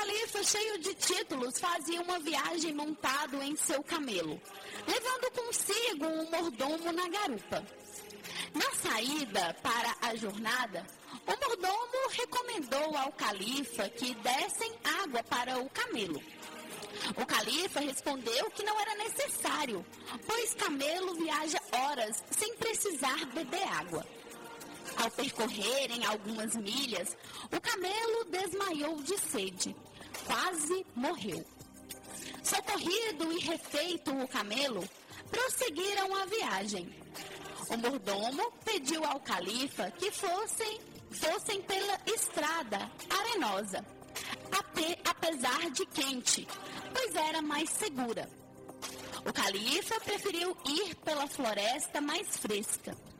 califa, cheio de títulos, fazia uma viagem montado em seu camelo, levando consigo um mordomo na garupa. Na saída para a jornada, o mordomo recomendou ao califa que dessem água para o camelo. O califa respondeu que não era necessário, pois camelo viaja horas sem precisar beber água. Ao percorrerem algumas milhas, o camelo desmaiou de sede, quase morreu. Socorrido e refeito o camelo, prosseguiram a viagem. O mordomo pediu ao califa que fossem pela estrada arenosa, apesar de quente, pois era mais segura. O califa preferiu ir pela floresta mais fresca.